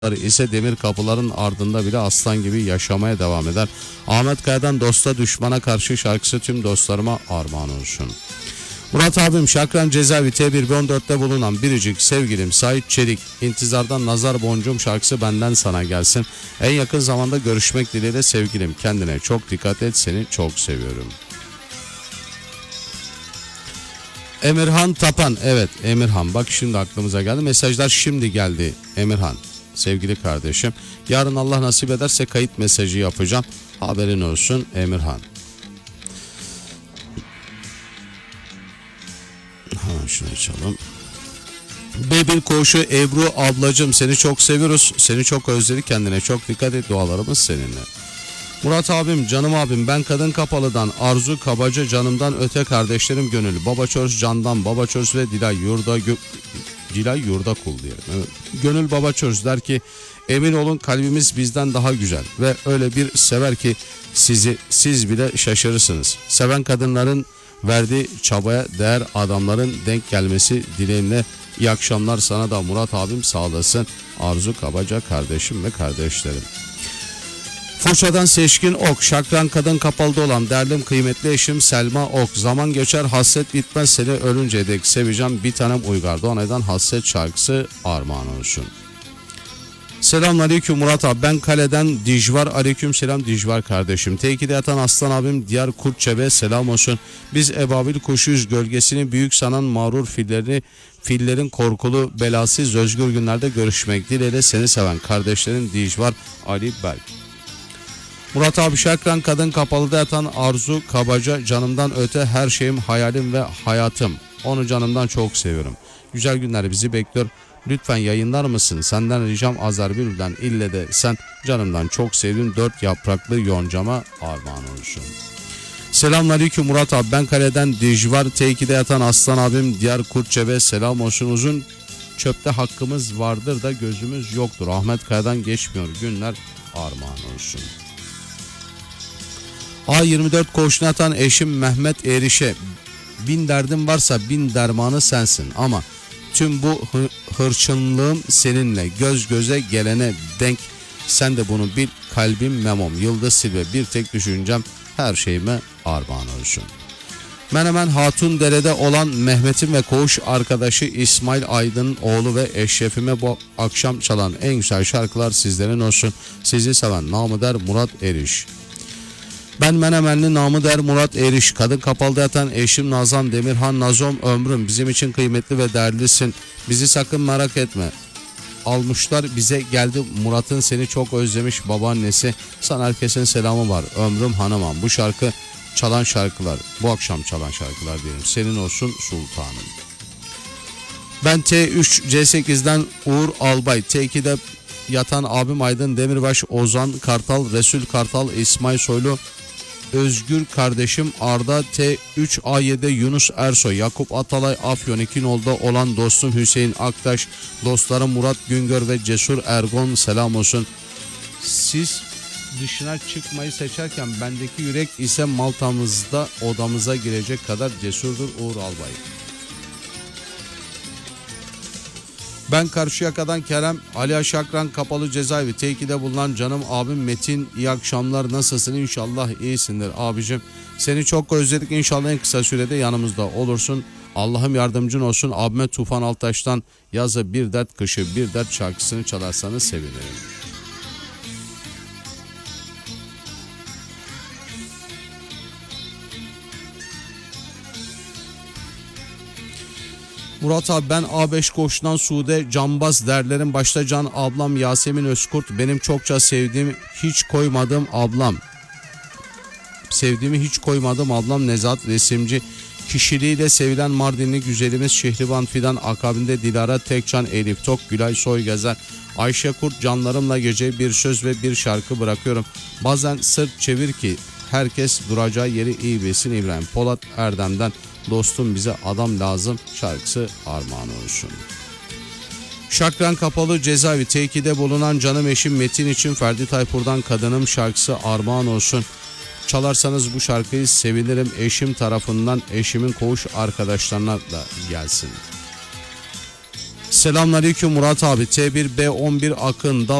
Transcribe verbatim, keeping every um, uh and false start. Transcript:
ise demir kapıların ardında bile aslan gibi yaşamaya devam eder. Ahmet Kaya'dan Dosta Düşmana Karşı şarkısı tüm dostlarıma armağan olsun. Murat abim Şakran Cezaevi T bir on dörtte bulunan biricik sevgilim Sait Çelik, İntizardan Nazar Boncuğum şarkısı benden sana gelsin. En yakın zamanda görüşmek dileğiyle sevgilim, kendine çok dikkat et, seni çok seviyorum. Emirhan Tapan, evet Emirhan, bak şimdi aklımıza geldi, mesajlar şimdi geldi Emirhan. Sevgili kardeşim, yarın Allah nasip ederse kayıt mesajı yapacağım, haberin olsun Emirhan. Ha, şunu açalım. Bebil Koğuşu Ebru ablacığım, seni çok seviyoruz, seni çok özledik, kendine çok dikkat et, dualarımız seninle. Murat abim, canım abim, ben Kadın Kapalı'dan Arzu Kabaca, canımdan öte kardeşlerim Gönül, Babaçöz Candan, Babaçöz ve Dilay Yurda Gö Dilay Yurda Kul diyelim. Evet. Gönül Babaçöz der ki, emin olun kalbimiz bizden daha güzel ve öyle bir sever ki sizi siz bile şaşırırsınız. Seven kadınların verdiği çabaya değer adamların denk gelmesi dileğimle. İyi akşamlar sana da Murat abim, sağ olasın. Arzu Kabaca kardeşim ve kardeşlerim. Foça'dan Seçkin Ok, Şakran Kadın Kapalı'da olan değerlim kıymetli eşim Selma Ok, zaman geçer hasret bitmez, seni ölünceye dek seveceğim bir tanem Uygar Doğanay'dan hasret şarkısı armağan olsun. Selamünaleyküm Murat abi, ben kaleden Dijvar, aleyküm selam Dijvar kardeşim. T iki'de yatan aslan abim Diyar Kurtçebe selam olsun. Biz ebabil kuşuyuz, gölgesini büyük sanan mağrur fillerini, fillerin korkulu belasız özgür günlerde görüşmek dileğiyle, seni seven kardeşlerin Dijvar Ali Berk. Murat abi Şakran Kadın Kapalı'da yatan Arzu Kabaca, canımdan öte her şeyim, hayalim ve hayatım. Onu canımdan çok seviyorum. Güzel günler bizi bekliyor. Lütfen yayınlar mısın? Senden ricam Azar Bülbül'den, ille de sen canımdan çok sevdiğim dört yapraklı yoncama armağan olsun. Selamünaleyküm Murat abi, ben kaleden Dijvar, T iki'de yatan aslan abim Diyar Kurtçebe selam olsun. Uzun çöpte hakkımız vardır da gözümüz yoktur. Ahmet Kaya'dan geçmiyor günler armağan olsun. A yirmi dört koğuşuna atan eşim Mehmet Eriş'e, bin derdim varsa bin dermanı sensin ama tüm bu hı- hırçınlığım seninle göz göze gelene denk, sen de bunu bil, kalbim memom Yıldız Silve, bir tek düşüncem her şeyime armağan olsun. Menemen Hatun Dere'de olan Mehmet'in ve koğuş arkadaşı İsmail Aydın'ın oğlu ve eşrefime bu akşam çalan en güzel şarkılar sizlerin olsun. Sizi seven namı der Murat Eriş. Ben Menemenli namı der Murat Eriş, Kadın Kapalı'da yatan eşim Nazan Demirhan, Nazom ömrüm, bizim için kıymetli ve değerlisin, bizi sakın merak etme. Almışlar bize geldi Murat'ın, seni çok özlemiş babaannesi, sana herkesin selamı var ömrüm hanımam. Bu şarkı çalan şarkılar, bu akşam çalan şarkılar diyelim, senin olsun sultanım. Ben T üç C sekiz'den Uğur Albay, T iki'de yatan abim Aydın Demirbaş, Ozan Kartal, Resul Kartal, İsmail Soylu, Özgür kardeşim Arda, T üç A yedi'de Yunus Ersoy, Yakup Atalay, Afyon iki nolda olan dostum Hüseyin Aktaş, dostlarım Murat Güngör ve Cesur Ergon selam olsun. Siz dışına çıkmayı seçerken bendeki yürek ise Malta'mızda odamıza girecek kadar cesurdur Uğur Albay. Ben Karşıyaka'dan Kerem, Ali Şakran Kapalı Cezaevi T iki'de bulunan canım abim Metin, iyi akşamlar, nasılsın? İnşallah iyisindir abicim, seni çok özledik, inşallah en kısa sürede yanımızda olursun, Allah'ım yardımcın olsun. Abime Tufan Altaş'tan yazı bir dert kışı bir dert şarkısını çalarsanız sevinirim. Murat abi, ben A beş koğuşundan Sude Cambaz derlerim, başta Can ablam Yasemin Özkurt, benim çokça sevdiğim hiç koymadığım ablam, sevdiğimi hiç koymadım ablam Nezahat Resimci, kişiliğiyle sevilen Mardinli güzelimiz Şehriban Fidan, akabinde Dilara Tekcan, Elif Tok, Gülay Soygezer, Ayşe Kurt, canlarımla gece bir söz ve bir şarkı bırakıyorum. Bazen sırt çevir ki herkes duracağı yeri iyi bilsin. İbrahim Polat Erdem'den dostum bize adam lazım şarkısı armağan olsun. Şakran Kapalı Cezaevi T iki'de bulunan canım eşim Metin için Ferdi Tayfur'dan Kadınım şarkısı armağan olsun. Çalarsanız bu şarkıyı sevinirim, eşim tarafından eşimin koğuş arkadaşlarına da gelsin. Selamünaleyküm Murat abi. T bir B on bir Akın